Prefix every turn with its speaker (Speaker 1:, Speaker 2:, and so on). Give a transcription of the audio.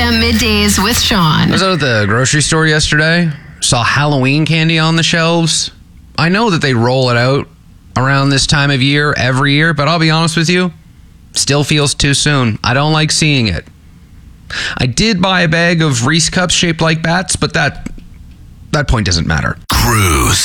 Speaker 1: a.m. middays with Sean.
Speaker 2: I was out at the grocery store yesterday. Saw Halloween candy on the shelves. I know that they roll it out around this time of year every year, but I'll be honest with you, still feels too soon. I don't like seeing it. I did buy a bag of Reese cups shaped like bats, but that point doesn't matter.
Speaker 3: Cruise.